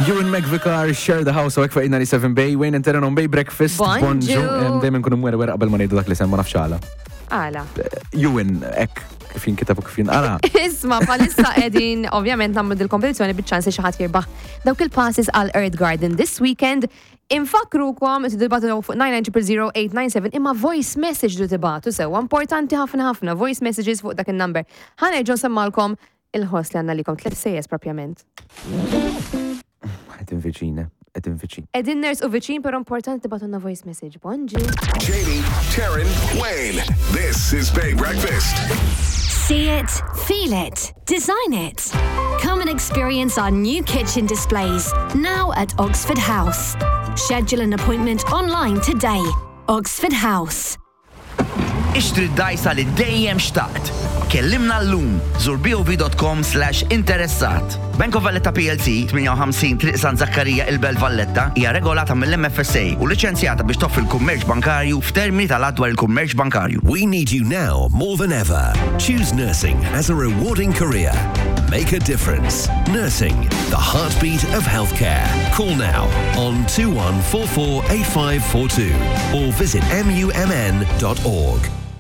Ewan McVicar, Share the House, u għek 97 Bay, Wayne Interenon Bay, Breakfast, Bonġu. Dejmen kunu mwera qabel ma nejdu dak li semma nafxala. Għala. Ewan, ek, kifin kitabu kifin, għala. Isma, palissa edin, ovvjament, namlu dil-kompetizjoni bieċansi xaħat jirbaħ dawk il-passes għal Earth Garden this weekend. Infakrukom, t-dibatu fuq 9900897 imma voice message du tibatu sewa, importanti ħafna voice messages fuq dak il-number. Ħana ġon semmalkom il-ħos li għanna likom 3 sejjes propjament. Edin viċina. Edin ners u viċin, pero importanti tibatunna voice message. Bonġi. Jamie, Taryn, Wayne. This is Bay Breakfast. See it, feel it, design it. Come and experience our new kitchen displays, now at Oxford House. Schedule an appointment online today. Oxford House. Ixtri d-dajsa li dejjem xtaqt. Kellimna l-lum, zur bov.com/interessat. Bank of Valletta PLC, 58 Triq San Zakkarija il-Belt Valletta, hija regolata mill-MFSA u liċenzjata biex toffri l-kummerċ bankarju f'termini tal-adwar il-kummerċ bankarju. We need you now more than ever. Choose nursing as a rewarding career. Make a difference. Nursing, the heartbeat of healthcare. Call now on 21448542 or visit mumn.org.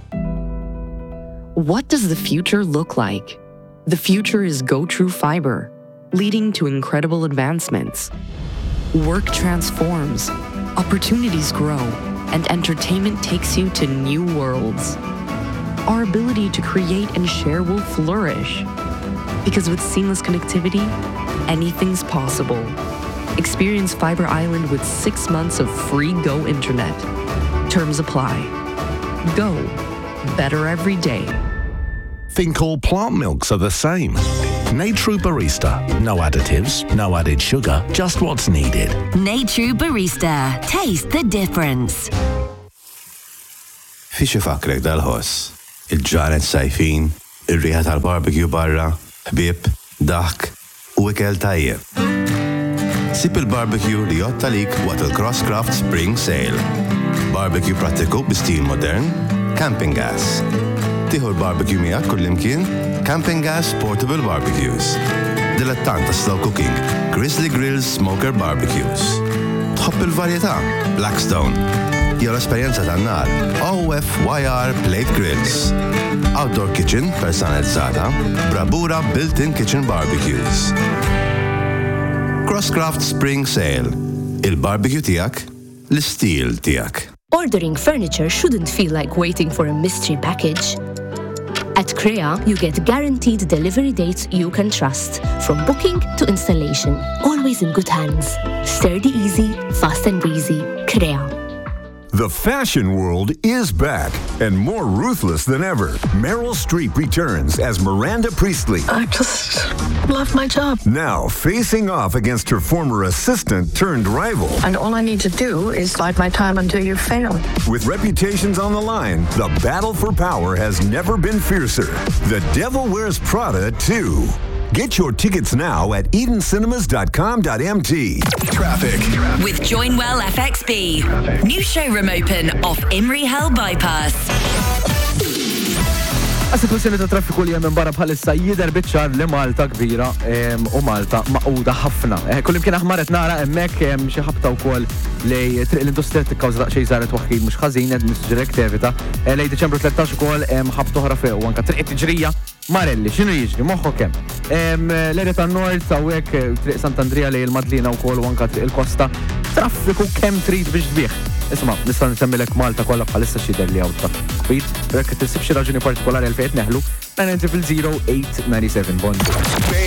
What does the future look like? The future is GoTrue Fiber, leading to incredible advancements. Work transforms, opportunities grow, and entertainment takes you to new worlds. Our ability to create and share will flourish. Because with seamless connectivity, anything's possible. Experience Fiber Island with 6 months of free Go Internet. Terms apply. Go. Better every day. Think all plant milks are the same. Natrue Barista. No additives, no added sugar, just what's needed. Natrue Barista. Taste the difference. Fiex ifakrek dal-ħoss. Il-ġranet sajfin, ir-riħa tal-barbecue barra, ħbieb, daħk u ikel tajjeb. Sip il-barbecue li jotta lik waqt il-Crosscraft Spring Sale. Barbecue prattiku bi-stil modern, camping gas. Tieħu l-barbecue miegħek kullimkien, Camping Gas Portable Barbecues. Dilettant ta' slow cooking, Grizzly Grills Smoker Barbecues. Tħobb il-varjetà, Blackstone. Jew l-esperjenza tan-nar, OFYR Plate Grills. Outdoor kitchen personalizzata, Bravura Built-in Kitchen Barbecues. Crosscraft Spring Sale. Il-barbecue tiegħek, l-istil tiegħek. Ordering furniture shouldn't feel like waiting for a mystery package. At Crea, you get guaranteed delivery dates you can trust, from booking to installation, always in good hands. Sturdy easy, fast and breezy. Crea. The fashion world is back and more ruthless than ever. Meryl Streep returns as Miranda Priestley. I just love my job. Now facing off against her former assistant turned rival. And all I need to do is bide my time until you fail. With reputations on the line, the battle for power has never been fiercer. The Devil Wears Prada 2. Get your tickets now at edencinemas.com.mt. Traffic. With Joinwell FXB. New showroom open off Imrie Hill Bypass. Għas-situazzjoni ta' traffiku li hemm barra bħalissa jidher biċċar li Malta kbira u Malta maquda ħafna. Kullim kien aħmaret nara hemmhekk hemm xi ħabta wkoll li triq l-industrija tikkawża daqsxejn żaret waħkid mhux ħażin qed nissuġġerek tevita. Lejn Diċembru 13 ukoll hemm ħabta oħra fejn u anke triq tiġrija Marelli, x'inhu jiġri moħħok hemm. L-erja tan-Nord hawnhekk triq Sant'Andrea lejn il-Madlina wkoll u anke triq il-Kosta. Traffiku kemm trid biex tbieħ. Isma' nista' nsemmilek Malta kollha bħalissa x'jidher li hawn traffiku kbir. Rek tissib xi raġuni partikolari għal fejn neħlu, 900 0897 Bond.